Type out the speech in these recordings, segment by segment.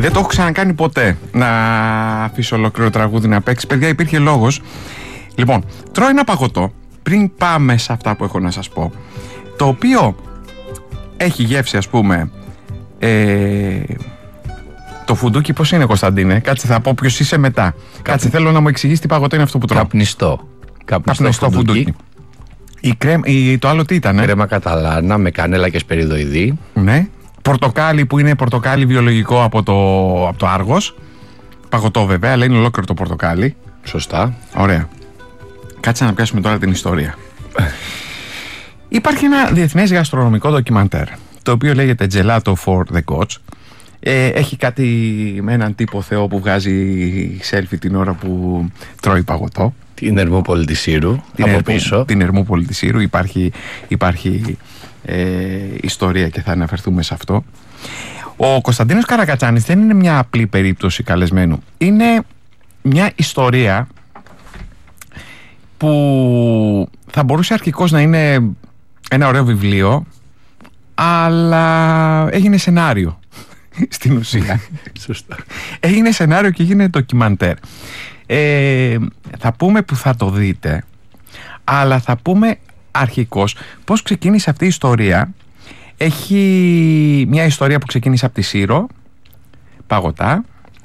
Δεν το έχω ξανακάνει ποτέ να αφήσω ολόκληρο τραγούδι να παίξει. Παιδιά, υπήρχε λόγος. Λοιπόν, τρώω ένα παγωτό πριν πάμε σε αυτά που έχω να σας πω, το οποίο έχει γεύση, ας πούμε, το φουντούκι. Πώς είναι, Κωνσταντίνε? Κάτσε, θα πω ποιος είσαι μετά. Κάτσε, θέλω να μου εξηγήσει τι παγωτό είναι αυτό που τρώω. Καπνιστό φουντούκι. Το άλλο τι ήταν? Κρέμα καταλάνα με κανέλα και σπεριδοειδή. Ναι. Πορτοκάλι, που είναι πορτοκάλι βιολογικό από το Άργος. Παγωτό βέβαια, αλλά είναι ολόκληρο το πορτοκάλι. Σωστά. Ωραία. Κάτσε να πιάσουμε τώρα την ιστορία. Υπάρχει ένα διεθνές γαστρονομικό ντοκιμαντέρ, το οποίο λέγεται Gelato for the Gods. Έχει κάτι με έναν τύπο θεό που βγάζει selfie την ώρα που τρώει παγωτό. Την Ερμούπολη της Σύρου, από πίσω. Την Ερμούπολη της Σύρου. Υπάρχει ιστορία και θα αναφερθούμε σε αυτό. Ο Κωνσταντίνος Καρακατσάνης δεν είναι μια απλή περίπτωση καλεσμένου. Είναι μια ιστορία που θα μπορούσε αρχικώς να είναι ένα ωραίο βιβλίο, αλλά έγινε σενάριο στην ουσία. Σωστά. Έγινε σενάριο και έγινε ντοκιμαντέρ. Θα πούμε που θα το δείτε, αλλά θα πούμε αρχικώς πώς ξεκίνησε αυτή η ιστορία. Έχει μια ιστορία που ξεκίνησε από τη Σύρο, παγωτά.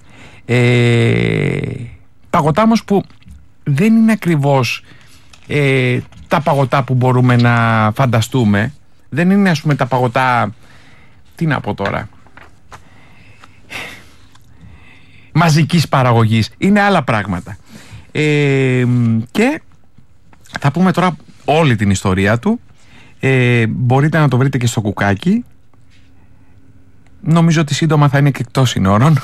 Παγωτά όμως που δεν είναι ακριβώς τα παγωτά που μπορούμε να φανταστούμε. Δεν είναι, ας πούμε, τα παγωτά, τι να πω τώρα, μαζικής παραγωγής. Είναι άλλα πράγματα. Και θα πούμε τώρα όλη την ιστορία του. Μπορείτε να το βρείτε και στο κουκάκι. Νομίζω ότι σύντομα θα είναι και εκτός συνόρων.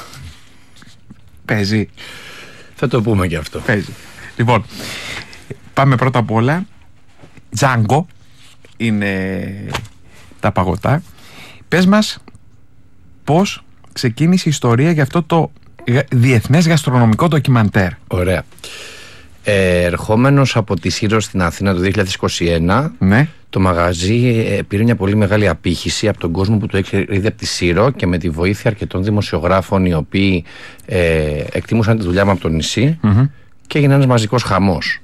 Παίζει. Θα το πούμε και αυτό. Παίζει. Λοιπόν, πάμε πρώτα απ' όλα. Τζάνγκο είναι τα παγωτά. Πες μας πώς ξεκίνησε η ιστορία για αυτό το διεθνές γαστρονομικό ντοκιμαντέρ. Ωραία. Ερχόμενος από τη Σύρο στην Αθήνα το 2021, ναι, το μαγαζί πήρε μια πολύ μεγάλη απήχηση από τον κόσμο που το ήδη από τη Σύρο, και με τη βοήθεια αρκετών δημοσιογράφων οι οποίοι εκτιμούσαν τη δουλειά μου από το νησί, και έγινε ένας μαζικός χαμός.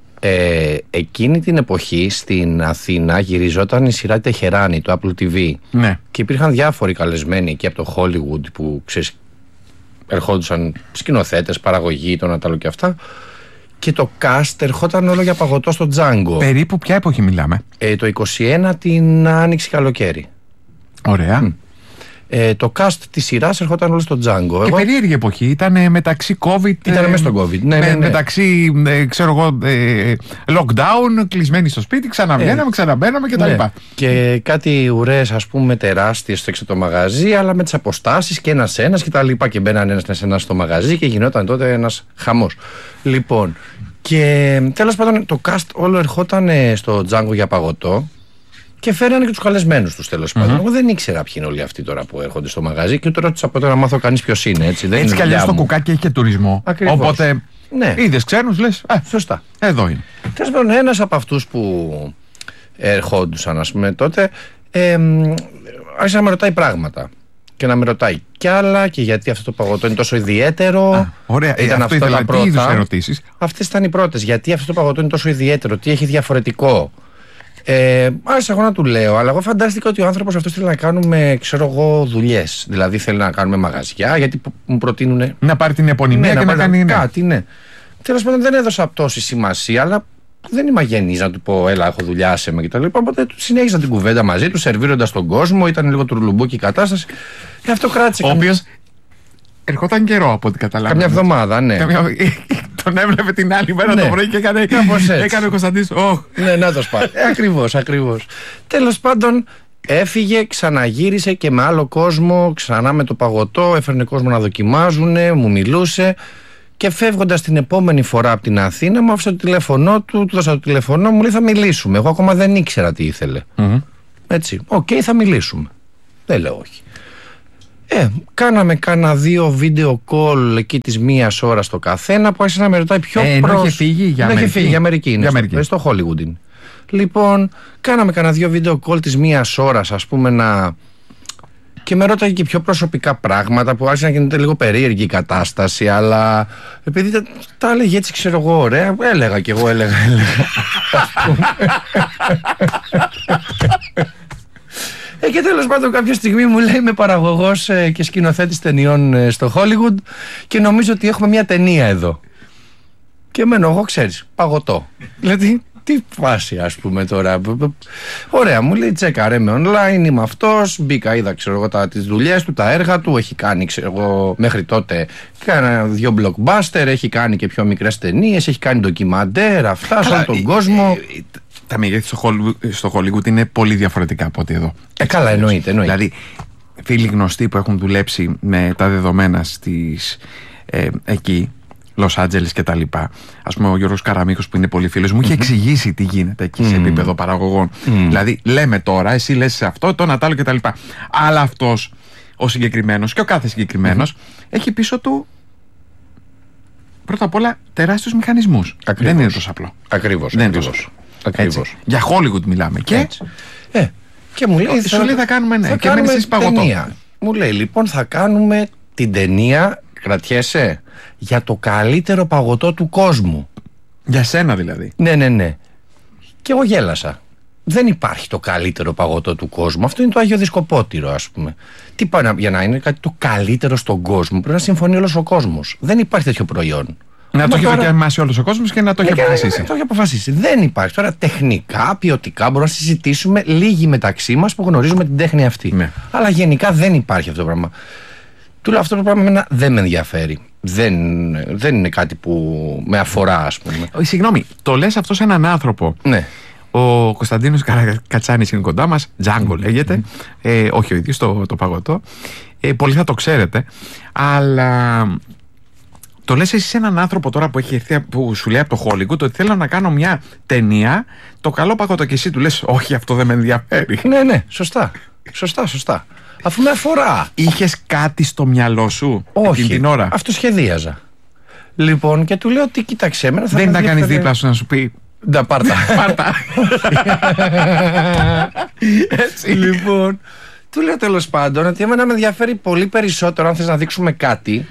Εκείνη την εποχή στην Αθήνα γυριζόταν η σειρά Τεχεράνη, το Apple TV, ναι, και υπήρχαν διάφοροι καλεσμένοι εκεί από το Hollywood που ερχόντουσαν σκηνοθέτες, παραγωγή, το Νατάλο και αυτά. Και το cast ερχόταν όλο για παγωτό στο Django. Περίπου ποια εποχή μιλάμε? Το 21, την άνοιξη καλοκαίρι. Ωραία. Το cast της σειράς ερχόταν όλο στο Django. Και περίεργη εποχή. Ήταν μεταξύ COVID. Ήταν μέσα στο COVID. Ναι. Μεταξύ, ξέρω εγώ, lockdown, κλεισμένοι στο σπίτι, ξαναμπαίναμε κτλ. Ναι. Και κάτι ουρές, ας πούμε, τεράστιες στο έξω το μαγαζί, αλλά με τις αποστάσεις και ένας κτλ. Και μπαίναν ένας στο μαγαζί και γινόταν τότε ένας χαμός. Λοιπόν, και τέλος πάντων το cast όλο ερχόταν στο Django για παγωτό. Και φέρανε και τους καλεσμένους τους, τέλος πάντων. Εγώ δεν ήξερα ποιοι είναι όλοι αυτοί τώρα που έρχονται στο μαγαζί, και ούτε ρώτησα ποτέ να μάθω κανείς ποιος είναι. Έτσι κι αλλιώς το κουκάκι έχει και τουρισμό. Ακριβώς. Οπότε ναι, είδες ξένους, λες. Σωστά. Εδώ είναι. Τέλος πάντων, ένας από αυτούς που ερχόντουσαν, ας πούμε, τότε άρχισε να με ρωτάει πράγματα. Και να με ρωτάει κι άλλα, και γιατί αυτό το παγωτό είναι τόσο ιδιαίτερο. Ωραία, ήταν αυτό αυτά τα πρώτα. Τι είδους ερωτήσεις? Αυτές ήταν οι πρώτες. Γιατί αυτό το παγωτό είναι τόσο ιδιαίτερο, τι έχει διαφορετικό. Άρχισα εγώ να του λέω, αλλά εγώ φαντάστηκα ότι ο άνθρωπος αυτός θέλει να κάνουμε, ξέρω εγώ, δουλειές. Δηλαδή θέλει να κάνουμε μαγαζιά, γιατί μου προτείνουνε να πάρει την επωνυμία και να κάνει κάτι, ναι. Τέλος πάντων, δεν έδωσα τόση σημασία, αλλά δεν είμαι αγενής να του πω, έλα, έχω δουλειά σε με κτλ. Οπότε συνέχισα την κουβέντα μαζί του, σερβίροντας τον κόσμο, ήταν λίγο τουρλουμπούκι η κατάσταση. Και αυτό κράτησε. Ο οποίος ερχόταν καιρό από ό,τι καταλάβαμε. Καμιά εβδομάδα, ναι. Τον έβλεπε την άλλη μέρα το πρωί και έκανε ο Κωνσταντίνος. Ναι, να το σπάει. Ακριβώς. Τέλος πάντων, έφυγε, ξαναγύρισε και με άλλο κόσμο, ξανά με το παγωτό, έφερνε κόσμο να δοκιμάζουνε, μου μιλούσε. Και φεύγοντας την επόμενη φορά από την Αθήνα, μου άφησε το τηλέφωνό του δώσα το τηλέφωνό, μου λέει θα μιλήσουμε. Εγώ ακόμα δεν ήξερα τι ήθελε. Έτσι, θα μιλήσουμε. Δεν λέω όχι. Κάναμε κάνα 2 βίντεο call εκεί της 1 ώρα το καθένα, που άρχισε να με ρωτάει πιο προς. Είχε φύγει για Αμερική. Στο Hollywood είναι. Λοιπόν, κάναμε κάνα 2 βίντεο call της 1 ώρα, ας πούμε, και με ρώταγε και πιο προσωπικά πράγματα που άρχισε να γίνεται λίγο περίεργη η κατάσταση, αλλά επειδή τα έλεγε έτσι, ξέρω εγώ, ωραία, έλεγα κι εγώ, έλεγα. Και τέλος πάντων κάποια στιγμή μου λέει, είμαι παραγωγός και σκηνοθέτης ταινιών στο Hollywood και νομίζω ότι έχουμε μια ταινία εδώ. Και μένω εγώ, ξέρεις, παγωτό. Δηλαδή, τι φάση, ας πούμε τώρα. Ωραία, μου λέει, τσέκαρε με online, είμαι αυτός. Μπήκα, είδα, ξέρω εγώ, τις δουλειές του, τα έργα του. Έχει κάνει, ξέρω εγώ, μέχρι τότε κάνα 2 blockbuster. Έχει κάνει και πιο μικρές ταινίες. Έχει κάνει ντοκιμαντέρ, αυτά σε όλο τον κόσμο. Τα μεγέθη στο Hollywood είναι πολύ διαφορετικά από ό,τι εδώ. Καλά, εννοείται. Δηλαδή, φίλοι γνωστοί που έχουν δουλέψει με τα δεδομένα στις εκεί, Λος Άντζελες και τα λοιπά. Ας πούμε, ο Γιώργος Καραμίχος που είναι πολύ φίλος μου είχε εξηγήσει τι γίνεται εκεί σε επίπεδο παραγωγών. Δηλαδή, λέμε τώρα, εσύ λες αυτό, το Νατάλο και τα λοιπά. Αλλά αυτός ο συγκεκριμένος και ο κάθε συγκεκριμένος έχει πίσω του πρώτα απ' όλα τεράστιους μηχανισμούς. Ακριβώς. Δεν είναι τόσο απλό. Ακριβώς. Δεν είναι τόσο απλό. Ακριβώς. Για Hollywood μιλάμε. Και μου λέει, σου λέει θα κάνουμε και μένεις εσείς παγωτό. Μου λέει, λοιπόν, θα κάνουμε την ταινία, κρατιέσαι, για το καλύτερο παγωτό του κόσμου. Για σένα δηλαδή. Ναι. Και εγώ γέλασα. Δεν υπάρχει το καλύτερο παγωτό του κόσμου. Αυτό είναι το Άγιο Δισκοπότηρο, ας πούμε. Τι πάει για να είναι κάτι το καλύτερο στον κόσμο, πρέπει να συμφωνεί όλος ο κόσμος. Δεν υπάρχει τέτοιο προϊόν. Να το έχει δοκιμάσει όλος ο κόσμος και να το έχει αποφασίσει. Να το έχει αποφασίσει. Δεν υπάρχει. Τώρα τεχνικά, ποιοτικά μπορούμε να συζητήσουμε λίγοι μεταξύ μας που γνωρίζουμε την τέχνη αυτή. Ναι. Αλλά γενικά δεν υπάρχει αυτό το πράγμα. Του λέω, αυτό το πράγμα εμένα δεν με ενδιαφέρει. Δεν είναι κάτι που με αφορά, ας πούμε. Συγγνώμη, το λες αυτό σε έναν άνθρωπο. Ναι. Ο Κωνσταντίνος Κατσάνης είναι κοντά μας, Τζάγκο λέγεται, όχι ο ίδιος το παγωτό. Πολλοί θα το ξέρετε, αλλά το λες εσύ σε έναν άνθρωπο τώρα που έχει έρθει, που σου λέει από το Hollywood ότι θέλω να κάνω μια ταινία, το καλό παγωτό, και εσύ του λες όχι, αυτό δεν με ενδιαφέρει. Ναι, σωστά. Αφού με αφορά. Είχες κάτι στο μυαλό σου όχι, την ώρα? Αυτό σχεδίαζα. Λοιπόν, και του λέω ότι κοίταξε εμένα. Δεν τα κάνεις δίπλα σου να σου πει ντα πάρτα. Έτσι. Λοιπόν, του λέω τέλος πάντων ότι εμένα με ενδιαφέρει πολύ περισσότερο, αν θες να δείξουμε κάτι,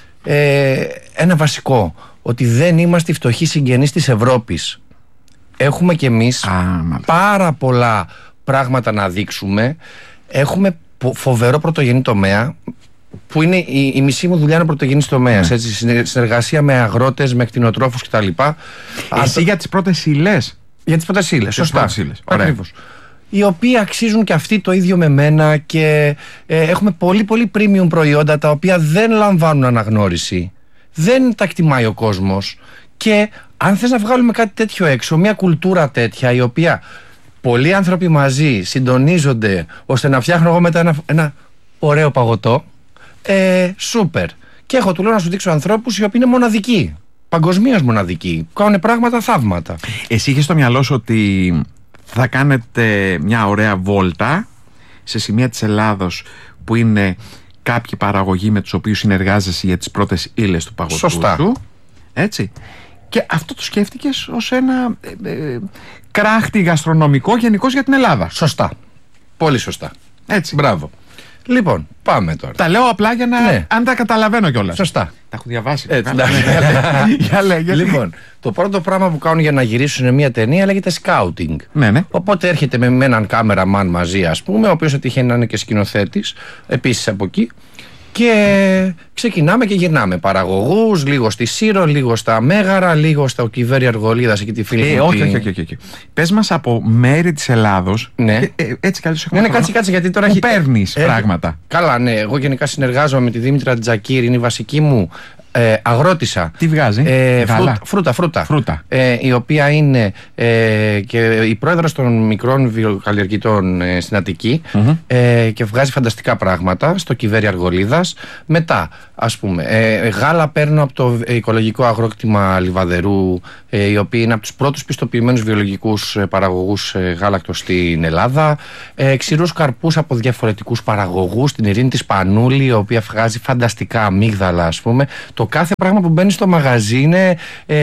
ένα βασικό, ότι δεν είμαστε οι φτωχοί συγγενείς της Ευρώπης. Έχουμε κι εμείς πάρα πολλά πράγματα να δείξουμε. Έχουμε φοβερό πρωτογενή τομέα, που είναι η μισή μου δουλειά είναι πρωτογενής τομέας. Έτσι, συνεργασία με αγρότες, με κτηνοτρόφους κτλ. Εσύ για τις πρώτες ύλες. Για τις πρώτες ύλες, σωστά. Ακριβώς. Οι οποίοι αξίζουν και αυτοί το ίδιο με μένα και έχουμε πολύ πολύ premium προϊόντα τα οποία δεν λαμβάνουν αναγνώριση. Δεν τα εκτιμάει ο κόσμος. Και αν θες να βγάλουμε κάτι τέτοιο έξω, μια κουλτούρα τέτοια η οποία πολλοί άνθρωποι μαζί συντονίζονται ώστε να φτιάχνω εγώ μετά ένα ωραίο παγωτό, σούπερ. Και έχω, του λέω, να σου δείξω ανθρώπους οι οποίοι είναι μοναδικοί, παγκοσμίως μοναδικοί, κάνουν πράγματα θαύματα. Εσύ είχες στο μυαλό σου ότι θα κάνετε μια ωραία βόλτα σε σημεία της Ελλάδος που είναι κάποιοι παραγωγοί με τους οποίους συνεργάζεσαι για τις πρώτες ύλες του παγωτού σου. Έτσι. Και αυτό το σκέφτηκες ως ένα κράχτη γαστρονομικό γενικώς για την Ελλάδα. Σωστά. Πολύ σωστά. Έτσι. Μπράβο. Λοιπόν, πάμε τώρα. Τα λέω απλά για να. Ναι. Αν τα καταλαβαίνω κιόλας. Σωστά. Τα έχω διαβάσει. Έτσι, για λέγε. Λοιπόν, το πρώτο πράγμα που κάνουν για να γυρίσουν μια ταινία λέγεται scouting. Ναι. Οπότε έρχεται με έναν κάμεραμαν μαζί, ας πούμε, ο οποίος έτυχε να είναι και σκηνοθέτης, επίσης από εκεί. Και ξεκινάμε και γυρνάμε παραγωγούς, λίγο στη Σύρο, λίγο στα Μέγαρα, λίγο στα Κιβέρι Αργολίδας, εκεί τη φίλη μου. Όχι. Πες μας από μέρη της Ελλάδος. Ναι. Έτσι καλώς έχουμε. Ναι, κάτσε, γιατί τώρα παίρνεις πράγματα. Καλά, ναι. Εγώ γενικά συνεργάζομαι με τη Δήμητρα Τζακίρη, είναι η βασική μου αγρότησα. Τι βγάζει? Φρούτα. Η οποία είναι και η πρόεδρος των μικρών βιοκαλλιεργητών στην Αττική, και βγάζει φανταστικά πράγματα στο Κιβέρι Αργολίδας. Μετά, ας πούμε, γάλα παίρνω από το οικολογικό αγρόκτημα Λιβαδερού, οι οποίοι είναι από τους πρώτους πιστοποιημένους βιολογικούς παραγωγούς γάλακτος στην Ελλάδα. Ξηρούς καρπούς από διαφορετικούς παραγωγούς, την Ειρήνη της Πανούλη, η οποία βγάζει φανταστικά αμύγδαλα, ας πούμε. Το κάθε πράγμα που μπαίνει στο μαγαζί είναι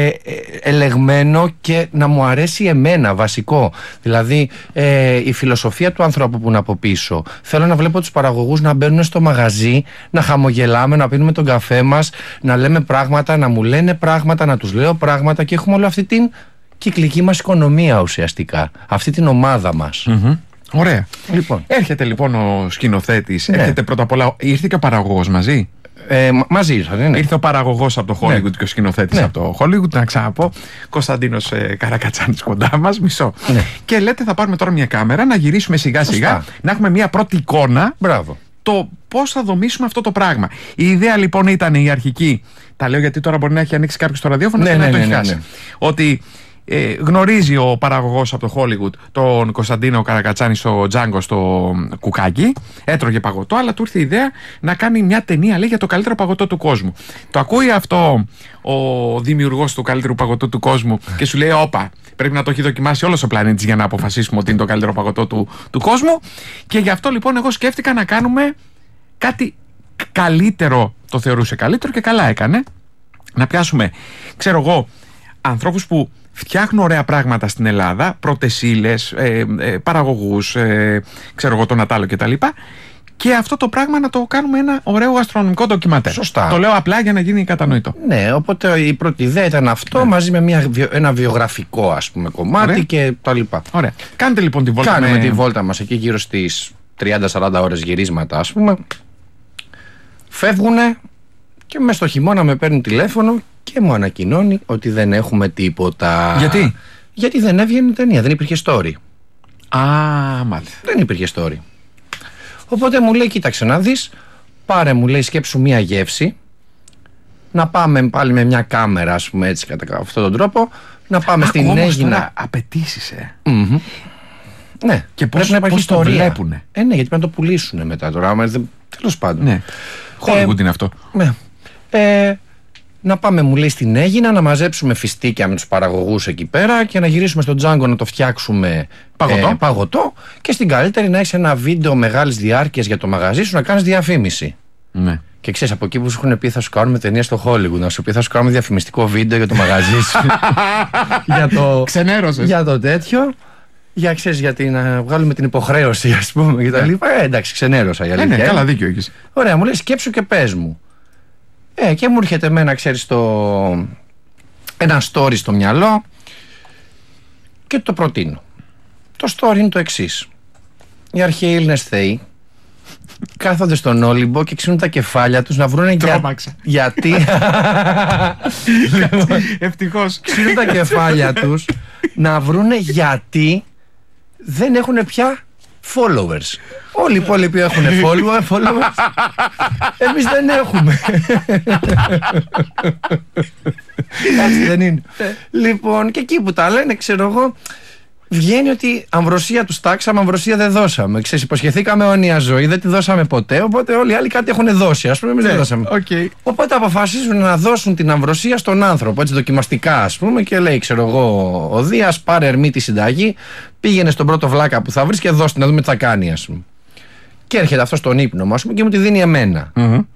ελεγμένο και να μου αρέσει εμένα, βασικό. Δηλαδή η φιλοσοφία του ανθρώπου που είναι από πίσω. Θέλω να βλέπω τους παραγωγούς να μπαίνουν στο μαγαζί, να χαμογελάμε, να πίνουμε τον καφέ μας, να λέμε πράγματα, να μου λένε πράγματα, να τους λέω πράγματα, και έχουμε όλη αυτή την κυκλική μας οικονομία ουσιαστικά. Αυτή την ομάδα μας. Ωραία. Λοιπόν. Έρχεται λοιπόν ο σκηνοθέτης, Ναι. έρχεται πρώτα απ' όλα. Ήρθε και ο παραγωγός μαζί. Μαζί ήρθαν, ναι. Ήρθε ο παραγωγός από το Hollywood, Ναι. και ο σκηνοθέτης Ναι. από το Hollywood. Να ξαναπώ, Κωνσταντίνος Καρακατσάνης κοντά μας, μισό. Ναι. Και λέτε, θα πάρουμε τώρα μια κάμερα, να γυρίσουμε σιγά σιγά, Σωστά. να έχουμε μια πρώτη εικόνα. Μπράβο. Το πώς θα δομήσουμε αυτό το πράγμα. Η ιδέα λοιπόν ήταν η αρχική. Τα λέω γιατί τώρα μπορεί να έχει ανοίξει κάποιος το ραδιόφωνο Ναι, και να ναι, το έχει ναι, χάσει. ναι. Ότι γνωρίζει ο παραγωγός από το Hollywood τον Κωνσταντίνο Καρακατσάνη στο Τζάγκο στο κουκάκι. Έτρωγε παγωτό, αλλά του ήρθε η ιδέα να κάνει μια ταινία, λέει, για το καλύτερο παγωτό του κόσμου. Το ακούει αυτό ο δημιουργός του καλύτερου παγωτού του κόσμου και σου λέει: όπα, πρέπει να το έχει δοκιμάσει όλος ο πλανήτης για να αποφασίσουμε ότι είναι το καλύτερο παγωτό του κόσμου. Και γι' αυτό λοιπόν εγώ σκέφτηκα να κάνουμε κάτι καλύτερο. Το θεωρούσε καλύτερο και καλά έκανε. Να πιάσουμε, ξέρω εγώ, ανθρώπους που φτιάχνουν ωραία πράγματα στην Ελλάδα, πρώτες ύλες, παραγωγούς, ξέρω εγώ, τον Ατάλο κτλ. Και αυτό το πράγμα να το κάνουμε ένα ωραίο γαστρονομικό ντοκιμαντέρ. Σωστά. Το λέω απλά για να γίνει κατανοητό. Ναι, οπότε η πρώτη ιδέα ήταν αυτό, μαζί με ένα βιογραφικό, ας πούμε, κομμάτι. Ωραία. Και τα λοιπά. Ωραία. Κάντε λοιπόν τη βόλτα. Κάνουμε τη βόλτα μας εκεί γύρω στις 30-40 ώρες γυρίσματα, ας πούμε. Φεύγουνε και μες στο χειμώνα με παίρνει τηλέφωνο και μου ανακοινώνει ότι δεν έχουμε τίποτα. Γιατί? Γιατί δεν έβγαινε η ταινία, δεν υπήρχε story. Α, μάλιστα. Δεν υπήρχε story. Οπότε μου λέει: κοίταξε να δεις, πάρε, μου λέει, σκέψου μία γεύση, να πάμε πάλι με μια κάμερα, ας πούμε, έτσι, κατά αυτόν τον τρόπο, να πάμε στην Αίγινα. Απαιτήσεις, Ναι, Και πρέπει πώς- να υπάρχει πώς το ιστορία. βλέπουνε. Ναι, γιατί πρέπει να το πουλήσουν μετά τώρα. Τέλος πάντων. Ναι. Hollywood είναι αυτό. Ναι. Να πάμε, μου λέει, στην Αίγινα, να μαζέψουμε φιστίκια με τους παραγωγούς εκεί πέρα και να γυρίσουμε στο Django να το φτιάξουμε παγωτό, και στην καλύτερη να έχεις ένα βίντεο μεγάλης διάρκειας για το μαγαζί σου, να κάνεις διαφήμιση. Ναι. Και ξέρεις, από εκεί που σου έχουν πει θα σου κάνουμε ταινία στο Hollywood, να σου πει θα σου κάνουμε διαφημιστικό βίντεο για το μαγαζί σου. Ξενέρωσες. Για το τέτοιο. Ξέρεις, γιατί να βγάλουμε την υποχρέωση, ας πούμε, και τα λοιπά. Εντάξει, ξενέρωσα η αλήθεια. Ναι, καλά δίκιο έχεις. Ωραία, μου λέει, σκέψου και πες μου. Και μου έρχεται εμένα, ξέρεις, ένα story στο μυαλό και το προτείνω. Το story είναι το εξής. Οι αρχαίοι Έλληνες θεοί κάθονται στον Όλυμπο και ξύνουν τα κεφάλια τους να βρούνε γιατί Ευτυχώς. ξύνουν τα κεφάλια τους να βρούνε γιατί δεν έχουν πια followers. Όλοι οι υπόλοιποι έχουν followers. Εμείς δεν έχουμε. Έτσι δεν είναι? Λοιπόν, και εκεί που τα λένε, ξέρω εγώ, βγαίνει ότι αμβροσία τους τάξαμε, αμβροσία δεν δώσαμε. Ξέρεις, υποσχεθήκαμε αιώνια ζωή, δεν τη δώσαμε ποτέ. Οπότε όλοι οι άλλοι κάτι έχουν δώσει. Ας πούμε, εμείς δεν δώσαμε. Okay. Οπότε αποφασίζουν να δώσουν την αμβροσία στον άνθρωπο, έτσι δοκιμαστικά, ας πούμε, και λέει, ξέρω εγώ, ο Δίας, πάρε ερμή τη συνταγή, πήγαινε στον πρώτο βλάκα που θα βρεις και δώσ' την να δούμε τι θα κάνει, ας πούμε. Και έρχεται αυτό στον ύπνο μου, ας πούμε, και μου τη δίνει εμένα.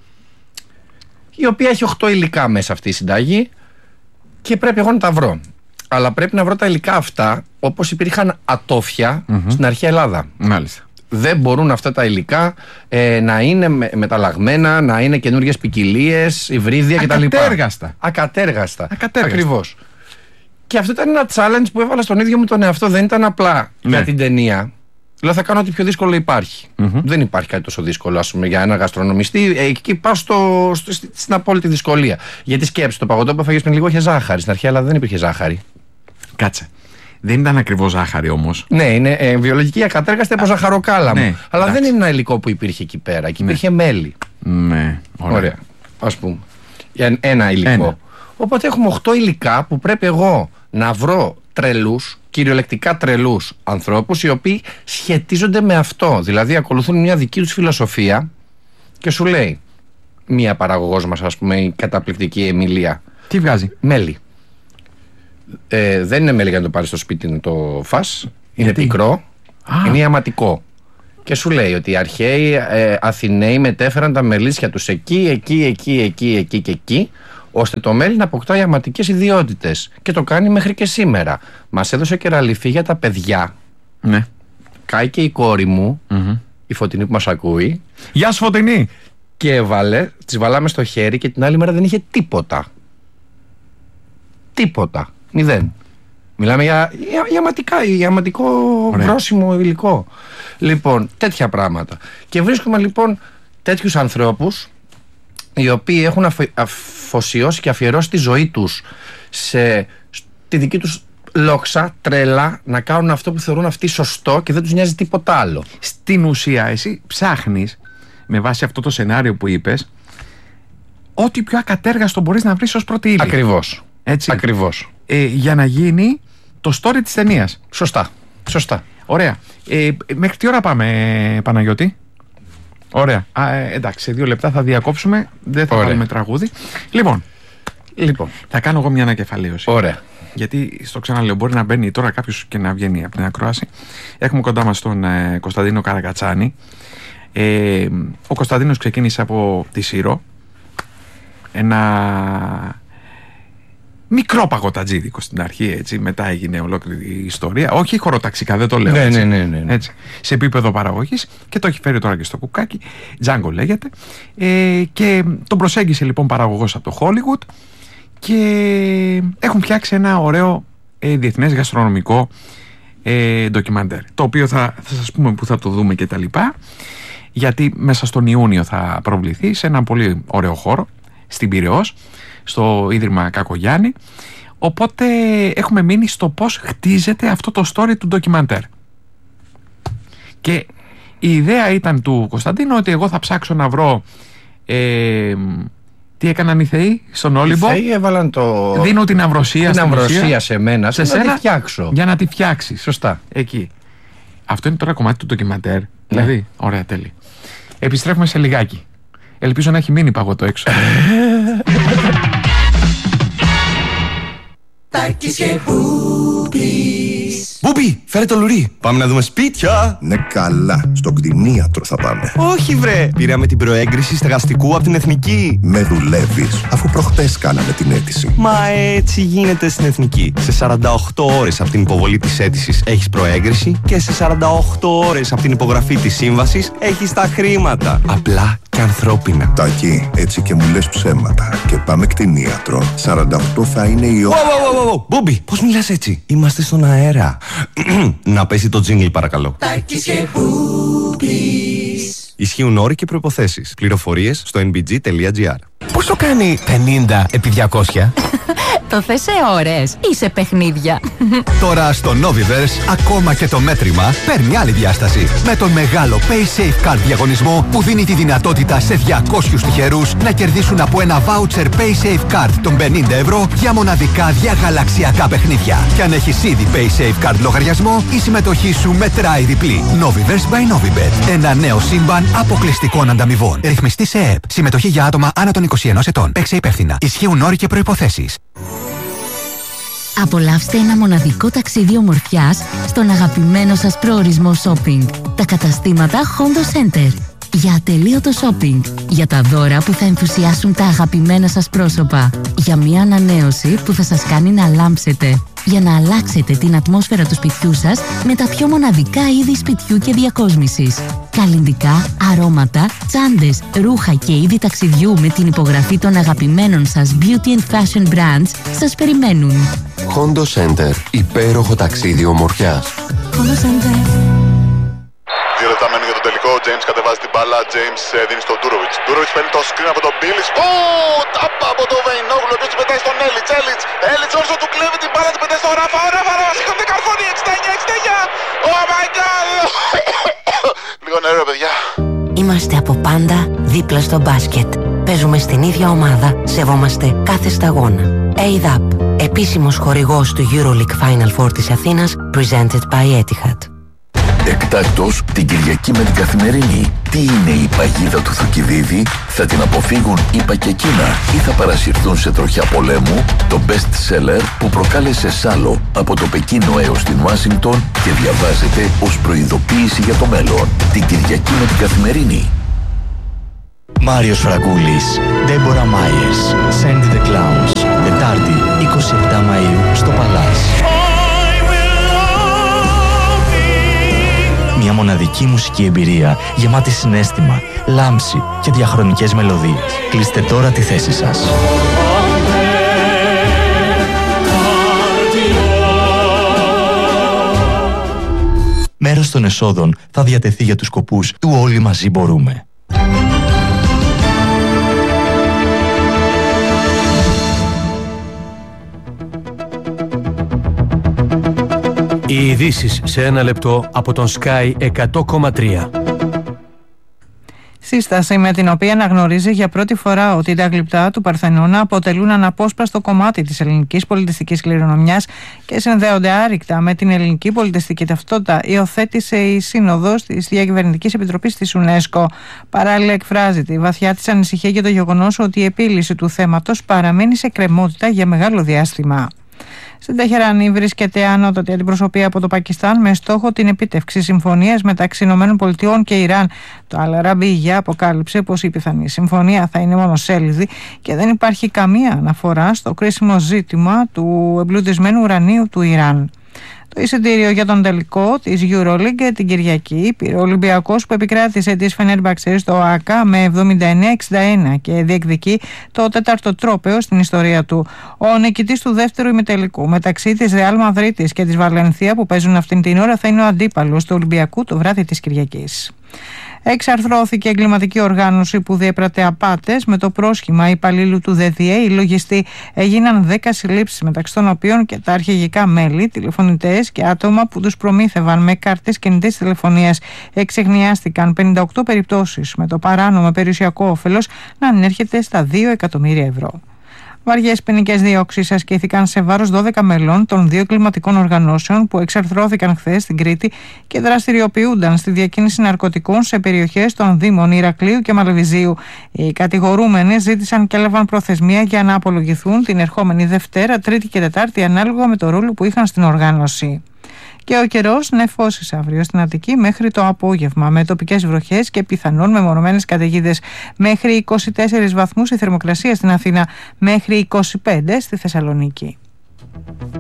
Η οποία έχει 8 υλικά μέσα αυτή η συνταγή και πρέπει εγώ να τα βρω. Αλλά πρέπει να βρω τα υλικά αυτά όπως υπήρχαν ατόφια στην αρχαία Ελλάδα. Μάλιστα. Δεν μπορούν αυτά τα υλικά να είναι μεταλλαγμένα, να είναι καινούργιες ποικιλίες, υβρίδια κτλ. Ακατέργαστα. Ακριβώς. Και αυτό ήταν ένα challenge που έβαλα στον ίδιο μου τον εαυτό. Δεν ήταν απλά για την ταινία. Λέω, θα κάνω ό,τι πιο δύσκολο υπάρχει. Δεν υπάρχει κάτι τόσο δύσκολο, ας πούμε, για ένα γαστρονομιστή. Εκεί πάω στην απόλυτη δυσκολία. Γιατί σκέψου, το παγωτό που έφαγες πριν λίγο είχε ζάχαρη. Στην αρχαία Ελλάδα δεν υπήρχε ζάχαρη. Κάτσε. Δεν ήταν ακριβώς ζάχαρη όμως. Ναι, είναι βιολογική ακατέργαστη από ζαχαροκάλαμο. Ναι, αλλά εντάξει. δεν είναι ένα υλικό που υπήρχε εκεί πέρα. Εκεί υπήρχε μέλι. Ναι, Ωραία. Ας πούμε. Ένα υλικό. Οπότε έχουμε 8 υλικά που πρέπει εγώ να βρω τρελούς, κυριολεκτικά τρελούς ανθρώπους, οι οποίοι σχετίζονται με αυτό. Δηλαδή ακολουθούν μια δική τους φιλοσοφία και σου λέει μία παραγωγός μας, ας πούμε, η καταπληκτική Εμιλία. Τι βγάζει? Μέλι. Δεν είναι μέλι για να το πάρει στο σπίτι να το φας. Είναι Γιατί? πικρό. Είναι ιαματικό. Και σου λέει ότι οι αρχαίοι Αθηναίοι μετέφεραν τα μελίσια τους εκεί και εκεί, ώστε το μέλι να αποκτά ιαματικές ιδιότητες. Και το κάνει μέχρι και σήμερα. Μας έδωσε κεραλιφή για τα παιδιά. Ναι. Κάει και η κόρη μου, η Φωτεινή που μας ακούει. Γεια σου, Φωτεινή! Και έβαλε, τις βάλαμε στο χέρι και την άλλη μέρα δεν είχε τίποτα. Τίποτα. 0. Μιλάμε για ιαματικό βρόσιμο υλικό. Λοιπόν, τέτοια πράγματα. Και βρίσκουμε λοιπόν τέτοιους ανθρώπους οι οποίοι έχουν αφοσιώσει και αφιερώσει τη ζωή τους στη δική τους λόξα, τρέλα, να κάνουν αυτό που θεωρούν αυτοί σωστό και δεν τους νοιάζει τίποτα άλλο. Στην ουσία, εσύ ψάχνεις, με βάση αυτό το σενάριο που είπες, ό,τι πιο ακατέργαστο μπορείς να βρεις ως πρώτη ύλη. Ακριβώς. Έτσι. Ακριβώς. Για να γίνει το story της ταινίας. Σωστά. Ωραία. Μέχρι τι ώρα πάμε, Παναγιώτη? Ωραία. Εντάξει, σε 2 λεπτά θα διακόψουμε. Δεν θα βάλουμε τραγούδι. Λοιπόν, θα κάνω εγώ μια ανακεφαλαίωση. Ωραία. Γιατί στο ξαναλέω, μπορεί να μπαίνει τώρα κάποιος και να βγαίνει από την ακρόαση. Έχουμε κοντά μας τον Κωνσταντίνο Καρακατσάνη. Ο Κωνσταντίνος ξεκίνησε από τη Σύρο. Ένα μικρό παγωτατζίδικο στην αρχή, έτσι. Μετά έγινε ολόκληρη η ιστορία. Όχι χωροταξικά, δεν το λέω. Ναι. Έτσι, σε επίπεδο παραγωγής, και το έχει φέρει τώρα και στο κουκάκι. Django λέγεται. Και τον προσέγγισε λοιπόν παραγωγός από το Hollywood και έχουν φτιάξει ένα ωραίο διεθνές γαστρονομικό ντοκιμαντέρ. Το οποίο θα σας πούμε που θα το δούμε και τα λοιπά. Γιατί μέσα στον Ιούνιο θα προβληθεί σε ένα πολύ ωραίο χώρο στην Πειραιώς, στο Ίδρυμα Κακογιάννη. Οπότε έχουμε μείνει στο πώς χτίζεται αυτό το story του ντοκιμαντέρ. Και η ιδέα ήταν του Κωνσταντίνου ότι εγώ θα ψάξω να βρω τι έκαναν οι θεοί στον Όλυμπο. Οι θεοί έβαλαν το... Δίνω την αμβροσία σε μένα, σε να σένα, τη φτιάξω. Για να τη φτιάξει. Σωστά. Εκεί. Αυτό είναι τώρα κομμάτι του ντοκιμαντέρ. Δηλαδή, ωραία, τέλεια. Επιστρέφουμε σε λιγάκι. Ελπίζω να έχει μείνει παγωτό έξω. Τάκης και Μπούπης. Μπούπη, φέρε το λουρί. Πάμε να δούμε σπίτια. Ναι, καλά. Στον κτηνίατρο θα πάμε. Όχι, βρε. Πήραμε την προέγκριση στεγαστικού από την Εθνική. Με δουλεύεις, αφού προχτές κάναμε την αίτηση. Μα έτσι γίνεται στην Εθνική. Σε 48 ώρες από την υποβολή της αίτησης έχεις προέγκριση και σε 48 ώρες από την υπογραφή της σύμβασης έχεις τα χρήματα. Απλά και ανθρώπινα. Τάκη, έτσι και μου λες ψέματα. Και πάμε κτηνίατρο. 48 θα είναι η ώρα. Μπόμπι, πώς μιλάς έτσι? Είμαστε στον αέρα. Να πέσει το τζίνγκλ, παρακαλώ. Τάκης και Μπούπης. Ισχύουν όροι και προϋποθέσεις. Πληροφορίες στο nbg.gr. Πόσο κάνει 50 επί 200? Το θες σε ώρες ή σε παιχνίδια? Τώρα στο Noviverse ακόμα και το μέτρημα παίρνει άλλη διάσταση. Με τον μεγάλο PaySafe Card διαγωνισμό που δίνει τη δυνατότητα σε 200 τυχερούς να κερδίσουν από ένα voucher PaySafe Card των 50 ευρώ για μοναδικά διαγαλαξιακά παιχνίδια. Και αν έχεις ήδη PaySafe Card λογαριασμό, η συμμετοχή σου μετράει διπλή. Noviverse by Novibet. Ένα νέο σύμπαν αποκλειστικών ανταμοιβών. Ρυθμιστή σε ΕΕΠ. Συμμετοχή για άτομα άνω των 21 ετών. Παίξε υπεύθυνα. Ισχύουν όροι και προϋποθέσεις. Απολαύστε ένα μοναδικό ταξίδι ομορφιάς στον αγαπημένο σας προορισμό shopping. Τα καταστήματα Hondo Center. Για ατελείωτο shopping. Για τα δώρα που θα ενθουσιάσουν τα αγαπημένα σας πρόσωπα. Για μια ανανέωση που θα σας κάνει να λάμψετε. Για να αλλάξετε την ατμόσφαιρα του σπιτιού σας με τα πιο μοναδικά είδη σπιτιού και διακόσμησης. Καλλυντικά, αρώματα, τσάντες, ρούχα και είδη ταξιδιού με την υπογραφή των αγαπημένων σας beauty and fashion brands σας περιμένουν. Hondo Center. Υπέροχο ταξίδι ομορφιάς. Hondo Center. 2 λεπτά μένει για το τελικό. Ο James κατεβάζει την μπάλα. James δίνει στον Ντούροβιτς. Ντούροβιτς παίρνει το screen από τον Μπίλις. Τάπα από τον Βεϊνόγλου. Ο οποίος πετάει στον Έλιτς. Έλιτς όσο του κλέβει την μπάλα. Την πετάει στον Ράφα. Ο Ράφα σηκώνεται καρφώνει. 69. Oh my god. Λίγο νερό, παιδιά. Είμαστε από πάντα δίπλα στο μπάσκετ. Παίζουμε στην ίδια ομάδα. Σεβόμαστε κάθε σταγόνα. ADAP. Επίσημος χορηγός του EuroLeague Final Four της Αθήνας. Presented by Etihad. Εκτάκτως την Κυριακή με την Καθημερινή. Τι είναι η παγίδα του Θουκυδίδη, θα την αποφύγουν είπα και εκείνα ή θα παρασυρθούν σε τροχιά πολέμου? Το best seller που προκάλεσε σάλο από το Πεκίνο έως την Ουάσιγκτον και διαβάζεται ως προειδοποίηση για το μέλλον. Την Κυριακή με την Καθημερινή. Μάριος Φραγκούλης, Ντέμπορα Μάιερς, Sandy the Clowns, Τετάρτη 27 Μαΐου στο Παλάς. Μια μοναδική μουσική εμπειρία γεμάτη συναίσθημα, λάμψη και διαχρονικές μελωδίες. Κλείστε τώρα τη θέση σας. Μέρος των εσόδων θα διατεθεί για τους σκοπούς του Όλοι Μαζί Μπορούμε. Οι ειδήσεις σε ένα λεπτό από τον Sky 100,3. Σύσταση με την οποία αναγνωρίζει για πρώτη φορά ότι τα γλυπτά του Παρθενώνα αποτελούν αναπόσπαστο κομμάτι της ελληνικής πολιτιστικής κληρονομιάς και συνδέονται άρρηκτα με την ελληνική πολιτιστική ταυτότητα, υιοθέτησε η Σύνοδος της Διακυβερνητικής Επιτροπής της UNESCO. Παράλληλα, εκφράζει τη βαθιά της ανησυχία για το γεγονός ότι η επίλυση του θέματος παραμένει σε κρεμότητα για μεγάλο διάστημα. Στην Τεχεράνη βρίσκεται ανώτατη αντιπροσωπεία από το Πακιστάν με στόχο την επίτευξη συμφωνίας μεταξύ ΗΠΑ και Ιράν. Το Αλ-Αρაბίγια αποκάλυψε πως η πιθανή συμφωνία θα είναι μονοσέλιδη και δεν υπάρχει καμία αναφορά στο κρίσιμο ζήτημα του εμπλουτισμένου ουρανίου του Ιράν. Το εισιτήριο για τον τελικό της EuroLeague την Κυριακή πήρε ο Ολυμπιακός που επικράτησε της Φενέρμπαξε στο ΟΑΚΑ με 79-61 και διεκδικεί το τέταρτο τρόπαιο στην ιστορία του. Ο νικητής του δεύτερου ημιτελικού μεταξύ της Ρεάλ Μαδρίτης και της Βαλενθία που παίζουν αυτήν την ώρα θα είναι ο αντίπαλος του Ολυμπιακού το βράδυ της Κυριακής. Εξαρθρώθηκε εγκληματική οργάνωση που διέπρατε απάτες με το πρόσχημα υπαλλήλου του ΔΔΕ. Οι λογιστοί έγιναν 10 συλλήψεις, μεταξύ των οποίων και τα αρχηγικά μέλη, τηλεφωνητές και άτομα που τους προμήθευαν με κάρτες κινητής τηλεφωνίας. Εξεχνιάστηκαν 58 περιπτώσεις, με το παράνομο περιουσιακό όφελος να ανέρχεται στα 2 εκατομμύρια ευρώ. Βαριές ποινικές διώξεις ασκήθηκαν σε βάρος 12 μελών των δύο κλιματικών οργανώσεων που εξαρθρώθηκαν χθες στην Κρήτη και δραστηριοποιούνταν στη διακίνηση ναρκωτικών σε περιοχές των Δήμων Ηρακλείου και Μαλεβιζίου. Οι κατηγορούμενοι ζήτησαν και έλαβαν προθεσμία για να απολογηθούν την ερχόμενη Δευτέρα, Τρίτη και Τετάρτη ανάλογα με το ρόλο που είχαν στην οργάνωση. Και ο καιρός νεφώσεις αύριο στην Αττική μέχρι το απόγευμα με τοπικές βροχές και πιθανόν μεμονωμένες καταιγίδες. Μέχρι 24 βαθμούς η θερμοκρασία στην Αθήνα, μέχρι 25 στη Θεσσαλονίκη.